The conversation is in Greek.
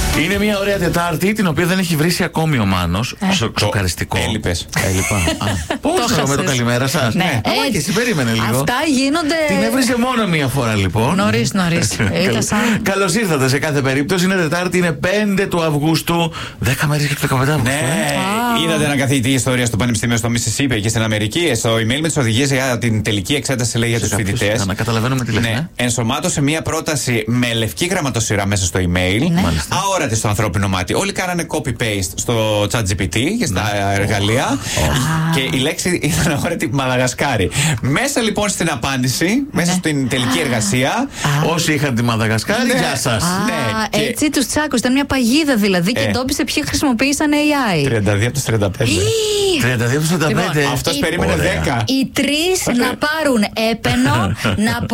Είναι μια ωραία Τετάρτη, την οποία δεν έχει βρει ακόμη ο Μάνος. Σοκαριστικό. Έλειπα. Πώς με το καλημέρα σας. Ναι, και εσύ περίμενε λίγο. Αυτά γίνονται. Την έβρισε μόνο μία φορά λοιπόν. Νωρίς. Καλώς ήρθατε σε κάθε περίπτωση. Είναι Τετάρτη, είναι 5 του Αυγούστου. 10 μέρες και 15 Αυγούστου. Ναι, είδατε ένα καθηγητή ιστορία στο Πανεπιστήμιο στο Μississippi και στην Αμερική. Στο email με τις οδηγίες για την τελική εξέταση, λέει, για τους φοιτητές. Να καταλαβαίνουμε τι λέει. Ναι, ενσωμάτωσε μία πρόταση με λευκή γραμματοσυρά μέσα στο email. Ναι. Αόρατη στο ανθρώπινο μάτι. Όλοι κάνανε copy-paste στο ChatGPT και στα εργαλεία. Και η λέξη ήταν αόρατη Μαδαγασκάρη. Μέσα λοιπόν στην απάντηση, μέσα στην τελική εργασία. Όσοι είχαν τη Μαδαγασκάρη, γεια σας. Έτσι τους τσάκωσε. Ήταν μια παγίδα δηλαδή και εντόπισε ποιοι χρησιμοποίησαν AI. 32 από τους 35. 32 από τους 35. Αυτός περίμενε 10. Οι τρεις να πάρουν έπαινο, να